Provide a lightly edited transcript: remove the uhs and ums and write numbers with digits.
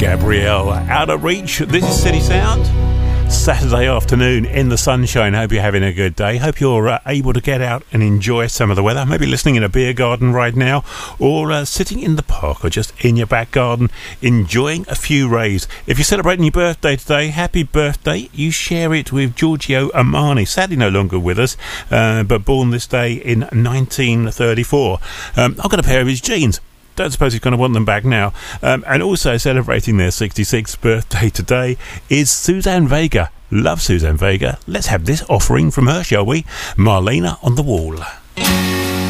Gabrielle, Out of Reach. This is City Sound. Saturday afternoon in the sunshine. Hope you're having a good day. Hope you're able to get out and enjoy some of the weather. Maybe listening in a beer garden right now, or sitting in the park, or just in your back garden enjoying a few rays. If you're celebrating your birthday today, happy birthday. You share it with Giorgio Armani, sadly no longer with us, but born this day in 1934. I've got a pair of his jeans. Don't suppose he's going to want them back now. And also celebrating their 66th birthday today is Suzanne Vega. Love Suzanne Vega. Let's have this offering from her, shall we? Marlena on the Wall.